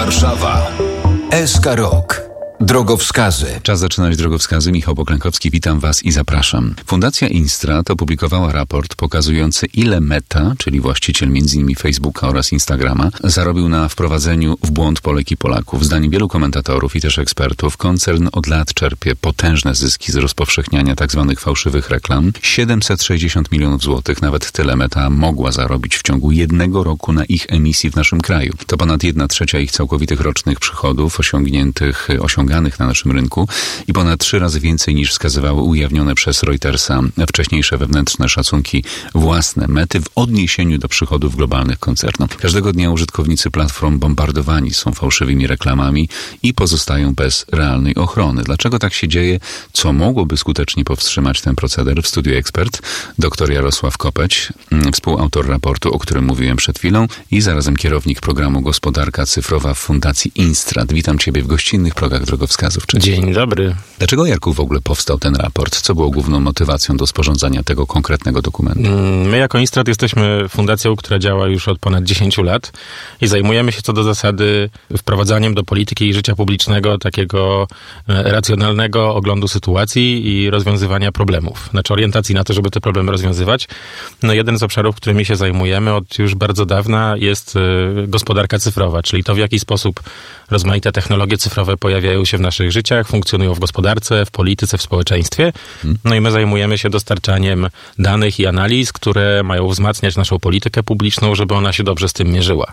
Warszawa. SK Rok. Drogowskazy. Czas zaczynać drogowskazy. Michał Poklękowski, witam Was i zapraszam. Fundacja Instrat opublikowała raport pokazujący, ile Meta, czyli właściciel m.in. Facebooka oraz Instagrama, zarobił na wprowadzeniu w błąd Polek i Polaków. Zdaniem wielu komentatorów i też ekspertów, koncern od lat czerpie potężne zyski z rozpowszechniania tzw. fałszywych reklam. 760 milionów złotych, nawet tyle Meta mogła zarobić w ciągu jednego roku na ich emisji w naszym kraju. To ponad 1/3 ich całkowitych rocznych przychodów osiąganych na naszym rynku i ponad 3 razy więcej niż wskazywały ujawnione przez Reutersa wcześniejsze wewnętrzne szacunki własne Mety w odniesieniu do przychodów globalnych koncernu. Każdego dnia użytkownicy platform bombardowani są fałszywymi reklamami i pozostają bez realnej ochrony. Dlaczego tak się dzieje? Co mogłoby skutecznie powstrzymać ten proceder? W studiu ekspert dr Jarosław Kopeć, współautor raportu, o którym mówiłem przed chwilą i zarazem kierownik programu Gospodarka Cyfrowa w Fundacji Instrat. Witam Ciebie w gościnnych progach drogowskazów. Cześć. Dzień dobry. Dlaczego, Jarku, w ogóle powstał ten raport? Co było główną motywacją do sporządzania tego konkretnego dokumentu? My jako Instrat jesteśmy fundacją, która działa już od ponad 10 lat i zajmujemy się co do zasady wprowadzaniem do polityki i życia publicznego takiego racjonalnego oglądu sytuacji i rozwiązywania problemów. Znaczy orientacji na to, żeby te problemy rozwiązywać. No jeden z obszarów, którymi się zajmujemy od już bardzo dawna jest gospodarka cyfrowa, czyli to, w jaki sposób rozmaite technologie cyfrowe pojawiają się w naszych życiach, funkcjonują w gospodarce, w polityce, w społeczeństwie. No i my zajmujemy się dostarczaniem danych i analiz, które mają wzmacniać naszą politykę publiczną, żeby ona się dobrze z tym mierzyła.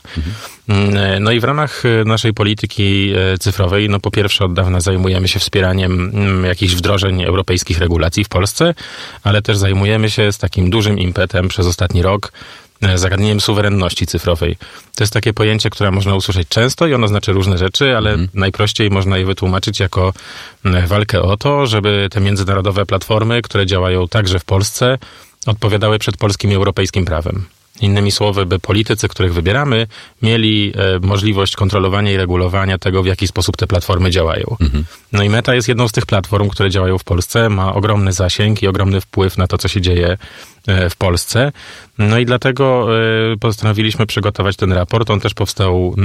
No i w ramach naszej polityki cyfrowej, no po pierwsze od dawna zajmujemy się wspieraniem jakichś wdrożeń europejskich regulacji w Polsce, ale też zajmujemy się z takim dużym impetem przez ostatni rok zagadnieniem suwerenności cyfrowej. To jest takie pojęcie, które można usłyszeć często i ono znaczy różne rzeczy, ale najprościej można je wytłumaczyć jako walkę o to, żeby te międzynarodowe platformy, które działają także w Polsce, odpowiadały przed polskim i europejskim prawem. Innymi słowy, by politycy, których wybieramy, mieli możliwość kontrolowania i regulowania tego, w jaki sposób te platformy działają. No i Meta jest jedną z tych platform, które działają w Polsce, ma ogromny zasięg i ogromny wpływ na to, co się dzieje w Polsce. No i dlatego postanowiliśmy przygotować ten raport. On też powstał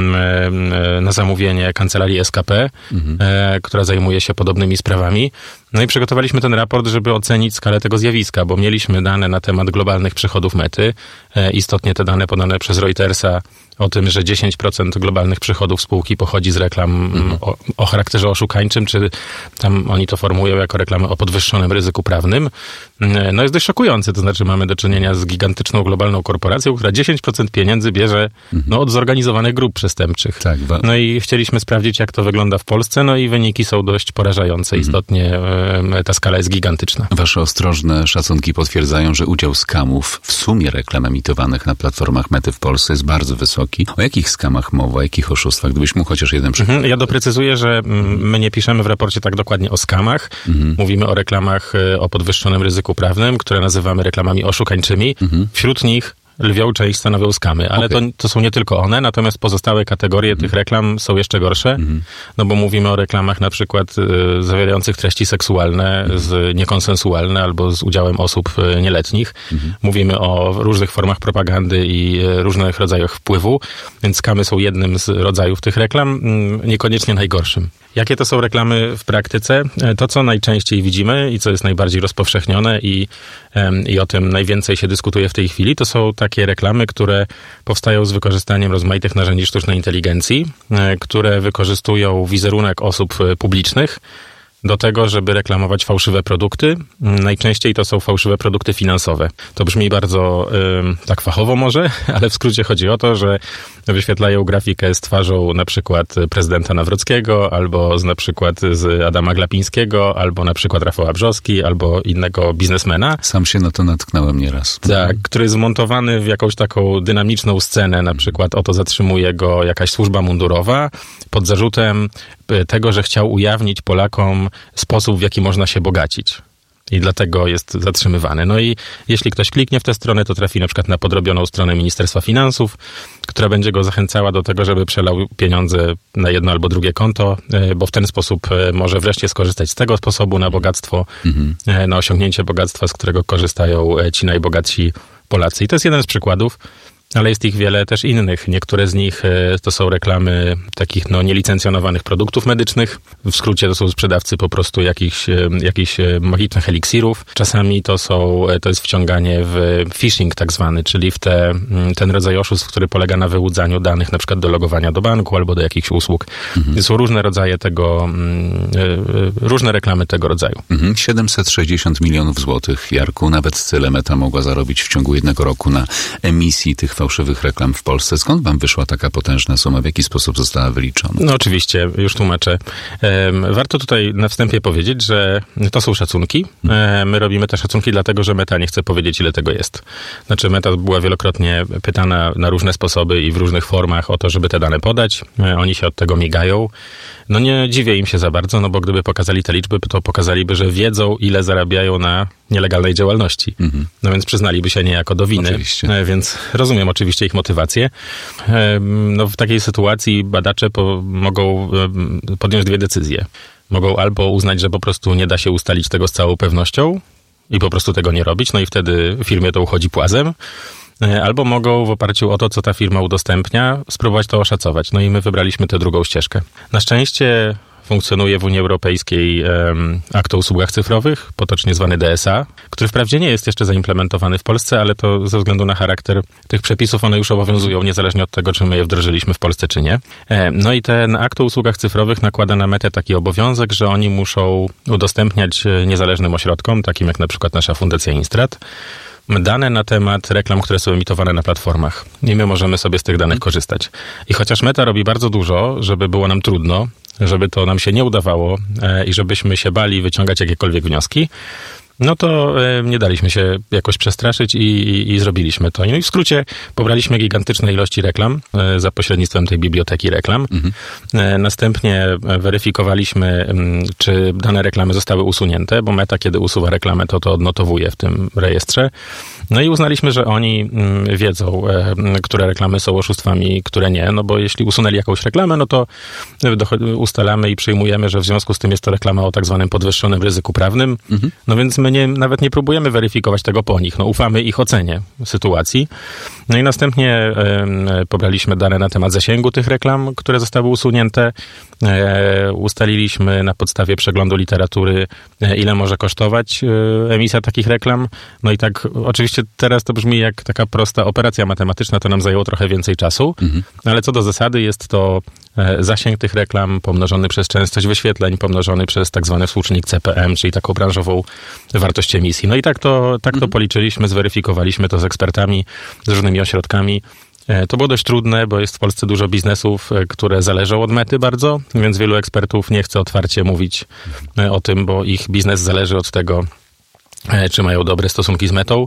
na zamówienie kancelarii SKP, która zajmuje się podobnymi sprawami. No i przygotowaliśmy ten raport, żeby ocenić skalę tego zjawiska, bo mieliśmy dane na temat globalnych przychodów Mety. Istotnie te dane podane przez Reutersa o tym, że 10% globalnych przychodów spółki pochodzi z reklam o charakterze oszukańczym, czy tam oni to formułują jako reklamy o podwyższonym ryzyku prawnym. No jest dość szokujące, to znaczy mamy do czynienia z gigantyczną globalną korporacją, która 10% pieniędzy bierze od zorganizowanych grup przestępczych. Tak, no i chcieliśmy sprawdzić, jak to wygląda w Polsce, no i wyniki są dość porażające. Istotnie ta skala jest gigantyczna. Wasze ostrożne szacunki potwierdzają, że udział skamów w sumie reklam emitowanych na platformach Mety w Polsce jest bardzo wysoki. O jakich skamach mowa, o jakich oszustwach? Gdybyś mógł chociaż jeden przykład. Ja doprecyzuję, że my nie piszemy w raporcie tak dokładnie o skamach. Mówimy o reklamach o podwyższonym ryzyku prawnym, które nazywamy reklamami oszukańczymi. Wśród nich lwią część stanowią skamy, ale to są nie tylko one, natomiast pozostałe kategorie tych reklam są jeszcze gorsze, no bo mówimy o reklamach na przykład zawierających treści seksualne, niekonsensualne albo z udziałem osób nieletnich. Mówimy o różnych formach propagandy i różnych rodzajach wpływu, więc skamy są jednym z rodzajów tych reklam, niekoniecznie najgorszym. Jakie to są reklamy w praktyce? To, co najczęściej widzimy i co jest najbardziej rozpowszechnione i o tym najwięcej się dyskutuje w tej chwili, to są takie reklamy, które powstają z wykorzystaniem rozmaitych narzędzi sztucznej inteligencji, które wykorzystują wizerunek osób publicznych do tego, żeby reklamować fałszywe produkty. Najczęściej to są fałszywe produkty finansowe. To brzmi bardzo tak fachowo może, ale w skrócie chodzi o to, że wyświetlają grafikę z twarzą na przykład prezydenta Nawrockiego, albo na przykład z Adama Glapińskiego, albo na przykład Rafała Brzoski, albo innego biznesmena. Sam się na to natknąłem nieraz. Tak, który jest zmontowany w jakąś taką dynamiczną scenę, na przykład oto zatrzymuje go jakaś służba mundurowa pod zarzutem tego, że chciał ujawnić Polakom sposób, w jaki można się bogacić. I dlatego jest zatrzymywany. No i jeśli ktoś kliknie w tę stronę, to trafi na przykład na podrobioną stronę Ministerstwa Finansów, która będzie go zachęcała do tego, żeby przelał pieniądze na jedno albo drugie konto, bo w ten sposób może wreszcie skorzystać z tego sposobu na bogactwo, na osiągnięcie bogactwa, z którego korzystają ci najbogatsi Polacy. I to jest jeden z przykładów. ale jest ich wiele też innych. Niektóre z nich to są reklamy takich nielicencjonowanych produktów medycznych. W skrócie to są sprzedawcy po prostu jakichś magicznych eliksirów. Czasami to jest wciąganie w phishing tak zwany, czyli w ten rodzaj oszustw, który polega na wyłudzaniu danych na przykład do logowania do banku albo do jakichś usług. Są różne rodzaje tego, różne reklamy tego rodzaju. 760 milionów złotych, Jarku, nawet tyle Meta mogła zarobić w ciągu jednego roku na emisji tych fałszywych reklam w Polsce. Skąd wam wyszła taka potężna suma? W jaki sposób została wyliczona? No oczywiście, już tłumaczę. Warto tutaj na wstępie powiedzieć, że to są szacunki. My robimy te szacunki dlatego, że Meta nie chce powiedzieć, ile tego jest. Znaczy Meta była wielokrotnie pytana na różne sposoby i w różnych formach o to, żeby te dane podać. Oni się od tego migają. No nie dziwię im się za bardzo, no bo gdyby pokazali te liczby, to pokazaliby, że wiedzą, ile zarabiają na nielegalnej działalności. No więc przyznaliby się niejako do winy. Oczywiście. Więc rozumiem oczywiście ich motywację. No w takiej sytuacji badacze mogą podjąć dwie decyzje. Mogą albo uznać, że po prostu nie da się ustalić tego z całą pewnością i po prostu tego nie robić, no i wtedy firmie to uchodzi płazem. Albo mogą w oparciu o to, co ta firma udostępnia, spróbować to oszacować. No i my wybraliśmy tę drugą ścieżkę. Na szczęście funkcjonuje w Unii Europejskiej akt o usługach cyfrowych, potocznie zwany DSA, który wprawdzie nie jest jeszcze zaimplementowany w Polsce, ale to ze względu na charakter tych przepisów one już obowiązują, niezależnie od tego, czy my je wdrożyliśmy w Polsce, czy nie. No i ten akt o usługach cyfrowych nakłada na Metę taki obowiązek, że oni muszą udostępniać niezależnym ośrodkom, takim jak na przykład nasza Fundacja Instrat, dane na temat reklam, które są emitowane na platformach. I my możemy sobie z tych danych korzystać. I chociaż Meta robi bardzo dużo, żeby było nam trudno, żeby to nam się nie udawało i żebyśmy się bali wyciągać jakiekolwiek wnioski, no to nie daliśmy się jakoś przestraszyć i zrobiliśmy to. No i w skrócie pobraliśmy gigantyczne ilości reklam za pośrednictwem tej biblioteki reklam. Następnie weryfikowaliśmy, czy dane reklamy zostały usunięte, bo Meta, kiedy usuwa reklamę, to odnotowuje w tym rejestrze. No i uznaliśmy, że oni wiedzą, które reklamy są oszustwami, które nie, no bo jeśli usunęli jakąś reklamę, no to ustalamy i przyjmujemy, że w związku z tym jest to reklama o tak zwanym podwyższonym ryzyku prawnym. No więc my nawet nie próbujemy weryfikować tego po nich. No ufamy ich ocenie sytuacji. No i następnie pobraliśmy dane na temat zasięgu tych reklam, które zostały usunięte. Ustaliliśmy na podstawie przeglądu literatury, ile może kosztować emisja takich reklam. No i tak oczywiście teraz to brzmi jak taka prosta operacja matematyczna, to nam zajęło trochę więcej czasu, ale co do zasady jest to zasięg tych reklam pomnożony przez częstość wyświetleń, pomnożony przez tak zwany współczynnik CPM, czyli taką branżową wartość emisji. No i tak to policzyliśmy, zweryfikowaliśmy to z ekspertami, z różnymi ośrodkami. To było dość trudne, bo jest w Polsce dużo biznesów, które zależą od Mety bardzo, więc wielu ekspertów nie chce otwarcie mówić o tym, bo ich biznes zależy od tego, czy mają dobre stosunki z Metą.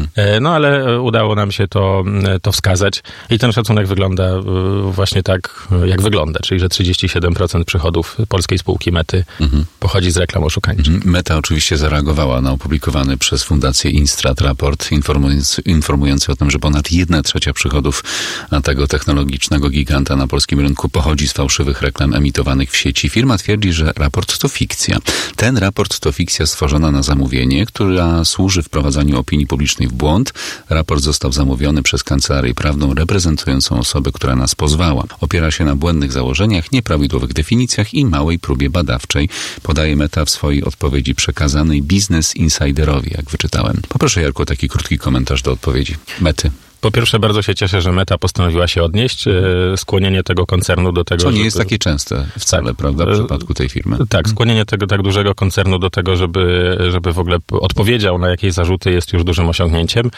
No ale udało nam się to wskazać i ten szacunek wygląda właśnie tak, jak wygląda, czyli że 37% przychodów polskiej spółki Mety pochodzi z reklam oszukańczych. Meta oczywiście zareagowała na opublikowany przez Fundację Instrat raport informujący o tym, że ponad 1/3 przychodów tego technologicznego giganta na polskim rynku pochodzi z fałszywych reklam emitowanych w sieci. Firma twierdzi, że raport to fikcja. Ten raport to fikcja stworzona na zamówienie, która służy wprowadzaniu opinii publicznej w błąd. Raport został zamówiony przez kancelarię prawną reprezentującą osobę, która nas pozwała. Opiera się na błędnych założeniach, nieprawidłowych definicjach i małej próbie badawczej, podaje Meta w swojej odpowiedzi przekazanej Business Insiderowi, jak wyczytałem. Poproszę, Jarku, o taki krótki komentarz do odpowiedzi Mety. Po pierwsze, bardzo się cieszę, że Meta postanowiła się odnieść. Skłonienie tego koncernu do tego, co nie jest takie częste wcale, prawda, w przypadku tej firmy. Tak, skłonienie tego tak dużego koncernu do tego, żeby w ogóle odpowiedział na jakieś zarzuty, jest już dużym osiągnięciem.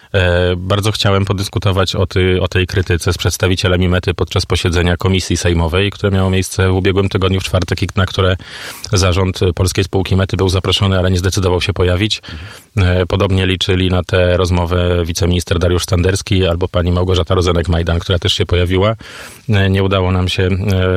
Bardzo chciałem podyskutować o tej krytyce z przedstawicielami Mety podczas posiedzenia Komisji Sejmowej, które miało miejsce w ubiegłym tygodniu w czwartek i na które zarząd polskiej spółki Mety był zaproszony, ale nie zdecydował się pojawić. Podobnie liczyli na tę rozmowę wiceminister Dariusz Standerski albo pani Małgorzata Rozenek-Majdan, która też się pojawiła. Nie udało nam się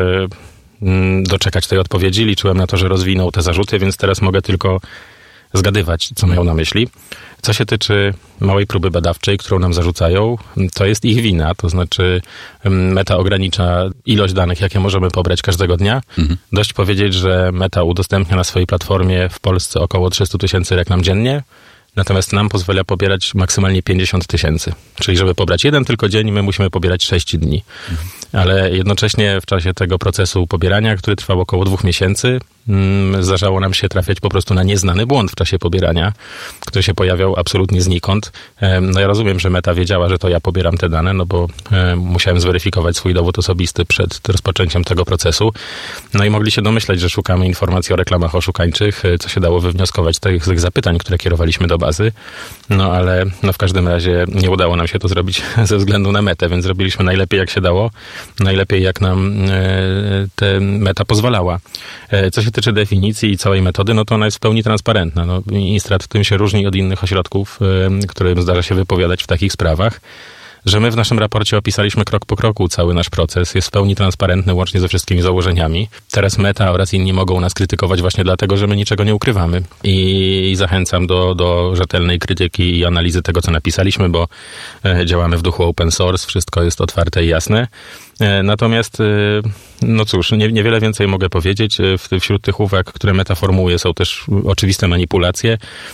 doczekać tej odpowiedzi. Liczyłem na to, że rozwiną te zarzuty, więc teraz mogę tylko zgadywać, co mają na myśli. Co się tyczy małej próby badawczej, którą nam zarzucają, to jest ich wina. To znaczy Meta ogranicza ilość danych, jakie możemy pobrać każdego dnia. Dość powiedzieć, że Meta udostępnia na swojej platformie w Polsce około 300 000 reklam dziennie. Natomiast nam pozwala pobierać maksymalnie 50 000. Czyli żeby pobrać jeden tylko dzień, my musimy pobierać 6 dni. Ale jednocześnie w czasie tego procesu pobierania, który trwał około 2 miesięcy, zdarzało nam się trafiać po prostu na nieznany błąd w czasie pobierania, który się pojawiał absolutnie znikąd. No ja rozumiem, że Meta wiedziała, że to ja pobieram te dane, no bo musiałem zweryfikować swój dowód osobisty przed rozpoczęciem tego procesu. No i mogli się domyśleć, że szukamy informacji o reklamach oszukańczych, co się dało wywnioskować z tych zapytań, które kierowaliśmy do bazy. No ale w każdym razie nie udało nam się to zrobić ze względu na Metę, więc zrobiliśmy najlepiej jak się dało, najlepiej jak nam te Meta pozwalała. Co się tyczy definicji i całej metody, no to ona jest w pełni transparentna. No, Instrat tym się różni od innych ośrodków, którym zdarza się wypowiadać w takich sprawach, że my w naszym raporcie opisaliśmy krok po kroku cały nasz proces. Jest w pełni transparentny, łącznie ze wszystkimi założeniami. Teraz Meta oraz inni mogą nas krytykować właśnie dlatego, że my niczego nie ukrywamy. I zachęcam do rzetelnej krytyki i analizy tego, co napisaliśmy, bo działamy w duchu open source, wszystko jest otwarte i jasne. Natomiast, no cóż, niewiele więcej mogę powiedzieć. Wśród tych uwag, które Meta formułuje, są też oczywiste manipulacje.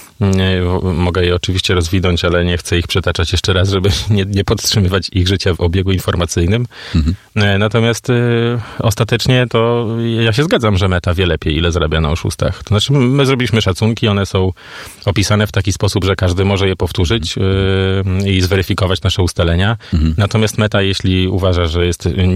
Mogę je oczywiście rozwinąć, ale nie chcę ich przytaczać jeszcze raz, żeby nie podtrzymywać ich życia w obiegu informacyjnym. Natomiast ostatecznie to ja się zgadzam, że Meta wie lepiej, ile zarabia na oszustach. To znaczy, my zrobiliśmy szacunki, one są opisane w taki sposób, że każdy może je powtórzyć i zweryfikować nasze ustalenia. Natomiast Meta, jeśli uważa, że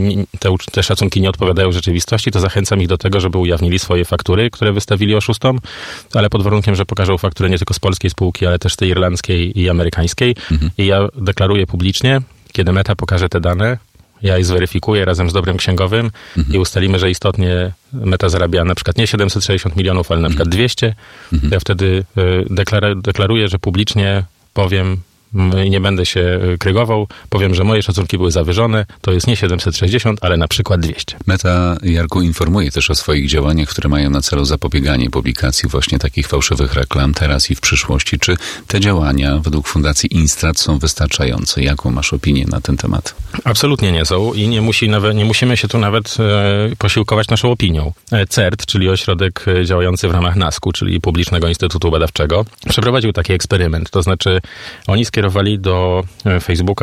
te szacunki nie odpowiadają rzeczywistości, to zachęcam ich do tego, żeby ujawnili swoje faktury, które wystawili oszustom, ale pod warunkiem, że pokażą fakturę nie tylko z polskiej spółki, ale też z tej irlandzkiej i amerykańskiej. I ja deklaruję publicznie, kiedy Meta pokaże te dane, ja je zweryfikuję razem z dobrem księgowym i ustalimy, że istotnie Meta zarabia na przykład nie 760 milionów, ale na przykład 200. Ja wtedy deklaruję, że publicznie powiem, nie będę się krygował, powiem, że moje szacunki były zawyżone, to jest nie 760, ale na przykład 200. Meta, Jarku, informuje też o swoich działaniach, które mają na celu zapobieganie publikacji właśnie takich fałszywych reklam teraz i w przyszłości. Czy te działania według Fundacji Instrat są wystarczające? Jaką masz opinię na ten temat? Absolutnie nie są i nie musimy się tu nawet posiłkować naszą opinią. CERT, czyli ośrodek działający w ramach NASK-u, czyli Publicznego Instytutu Badawczego, przeprowadził taki eksperyment, to znaczy oni skierowali do Facebooka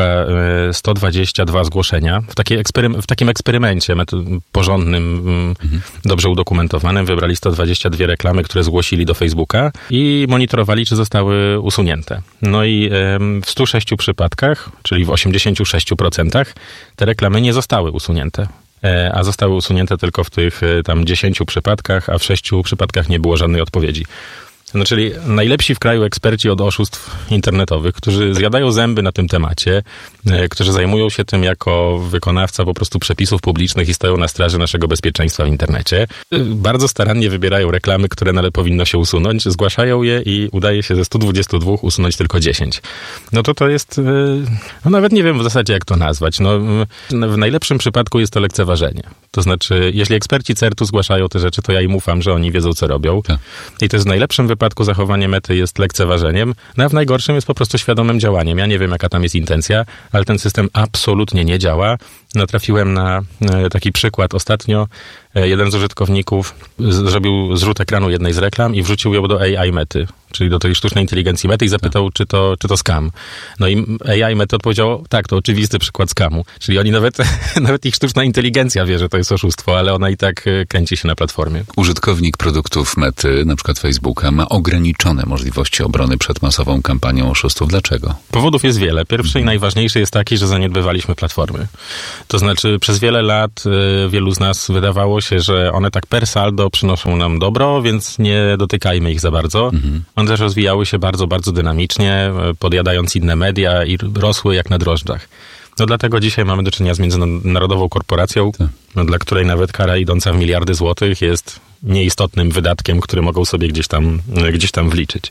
122 zgłoszenia. W takim eksperymencie porządnym, dobrze udokumentowanym, wybrali 122 reklamy, które zgłosili do Facebooka i monitorowali, czy zostały usunięte. No i w 106 przypadkach, czyli w 86%, te reklamy nie zostały usunięte. A zostały usunięte tylko w tych tam 10 przypadkach, a w 6 przypadkach nie było żadnej odpowiedzi. No, czyli najlepsi w kraju eksperci od oszustw internetowych, którzy zjadają zęby na tym temacie, którzy zajmują się tym jako wykonawca po prostu przepisów publicznych i stoją na straży naszego bezpieczeństwa w internecie. Bardzo starannie wybierają reklamy, które powinno się usunąć, zgłaszają je i udaje się ze 122 usunąć tylko 10. No to jest, no nawet nie wiem w zasadzie jak to nazwać. No, w najlepszym przypadku jest to lekceważenie. To znaczy, jeśli eksperci CERT-u zgłaszają te rzeczy, to ja im ufam, że oni wiedzą, co robią. Tak. I to jest w najlepszym wypadku zachowanie Mety jest lekceważeniem, no a w najgorszym jest po prostu świadomym działaniem. Ja nie wiem, jaka tam jest intencja, ale ten system absolutnie nie działa. Natrafiłem na taki przykład ostatnio. Jeden z użytkowników zrobił zrzut ekranu jednej z reklam i wrzucił ją do AI Mety, czyli do tej sztucznej inteligencji Mety i zapytał, czy to scam. No i AI Mety odpowiedziało, tak, to oczywisty przykład scamu. Czyli oni nawet ich sztuczna inteligencja wie, że to jest oszustwo, ale ona i tak kręci się na platformie. Użytkownik produktów Mety, na przykład Facebooka, ma ograniczone możliwości obrony przed masową kampanią oszustów. Dlaczego? Powodów jest wiele. Pierwszy i najważniejszy jest taki, że zaniedbywaliśmy platformy. To znaczy przez wiele lat wielu z nas wydawało się, że one tak per saldo przynoszą nam dobro, więc nie dotykajmy ich za bardzo. One też rozwijały się bardzo, bardzo dynamicznie, podjadając inne media i rosły jak na drożdżach. No dlatego dzisiaj mamy do czynienia z międzynarodową korporacją, dla której nawet kara idąca w miliardy złotych jest nieistotnym wydatkiem, który mogą sobie gdzieś tam wliczyć.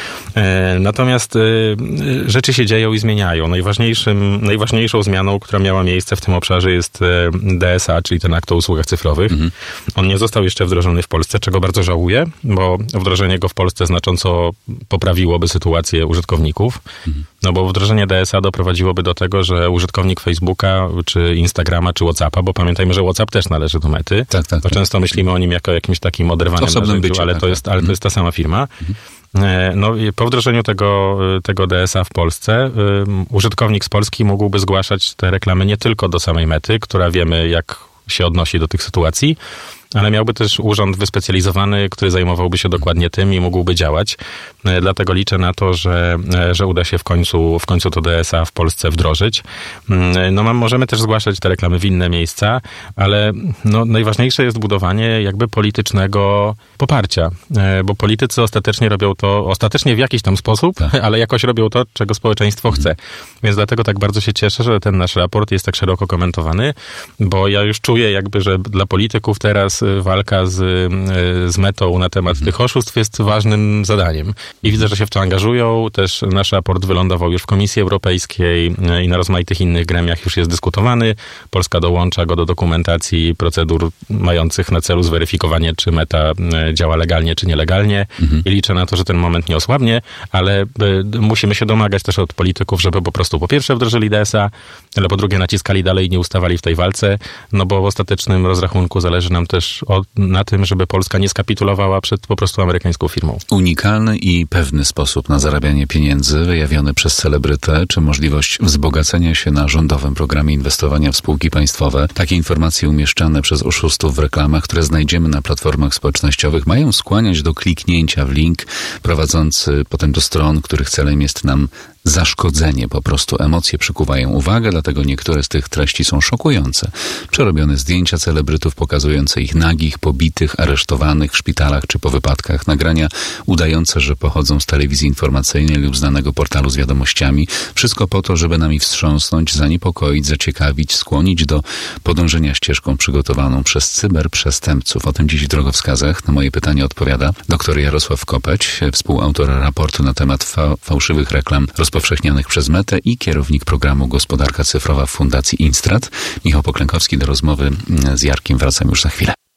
Natomiast rzeczy się dzieją i zmieniają. Najważniejszą zmianą, która miała miejsce w tym obszarze jest DSA, czyli ten akt o usługach cyfrowych. On nie został jeszcze wdrożony w Polsce, czego bardzo żałuję, bo wdrożenie go w Polsce znacząco poprawiłoby sytuację użytkowników. No bo wdrożenie DSA doprowadziłoby do tego, że użytkownik Facebooka, czy Instagrama, czy WhatsAppa, bo pamiętajmy, że WhatsApp też należy do Mety, bo często myślimy o nim jako jakimś takim oderwanym narzędziu, ale to jest ta sama firma. No i po wdrożeniu tego DSA w Polsce użytkownik z Polski mógłby zgłaszać te reklamy nie tylko do samej Mety, która wiemy jak się odnosi do tych sytuacji, ale miałby też urząd wyspecjalizowany, który zajmowałby się dokładnie tym i mógłby działać. Dlatego liczę na to, że uda się w końcu to DSA w Polsce wdrożyć. No, możemy też zgłaszać te reklamy w inne miejsca, ale no, najważniejsze jest budowanie jakby politycznego poparcia, bo politycy ostatecznie w jakiś tam sposób, ale jakoś robią to, czego społeczeństwo chce. Więc dlatego tak bardzo się cieszę, że ten nasz raport jest tak szeroko komentowany, bo ja już czuję jakby, że dla polityków teraz walka z Metą na temat tych oszustw jest ważnym zadaniem. I widzę, że się w to angażują. Też nasz raport wylądował już w Komisji Europejskiej i na rozmaitych innych gremiach już jest dyskutowany. Polska dołącza go do dokumentacji procedur mających na celu zweryfikowanie, czy Meta działa legalnie, czy nielegalnie. I liczę na to, że ten moment nie osłabnie, ale musimy się domagać też od polityków, żeby po prostu po pierwsze wdrożyli DSA, ale po drugie naciskali dalej i nie ustawali w tej walce, no bo w ostatecznym rozrachunku zależy nam też na tym, żeby Polska nie skapitulowała przed po prostu amerykańską firmą. Unikalny i pewny sposób na zarabianie pieniędzy wyjawiony przez celebrytę, czy możliwość wzbogacenia się na rządowym programie inwestowania w spółki państwowe. Takie informacje umieszczane przez oszustów w reklamach, które znajdziemy na platformach społecznościowych, mają skłaniać do kliknięcia w link prowadzący potem do stron, których celem jest nam zaszkodzenie. Po prostu emocje przykuwają uwagę, dlatego niektóre z tych treści są szokujące. Przerobione zdjęcia celebrytów pokazujące ich nagich, pobitych, aresztowanych w szpitalach czy po wypadkach. Nagrania udające, że pochodzą z telewizji informacyjnej lub znanego portalu z wiadomościami. Wszystko po to, żeby nami wstrząsnąć, zaniepokoić, zaciekawić, skłonić do podążenia ścieżką przygotowaną przez cyberprzestępców. O tym dziś w Drogowskazach. Na moje pytanie odpowiada dr Jarosław Kopeć, współautor raportu na temat fałszywych reklam rozpowszechnianych przez Metę i kierownik programu Gospodarka Cyfrowa w Fundacji Instrat. Michał Poklękowski. Do rozmowy z Jarkiem wracam już za chwilę.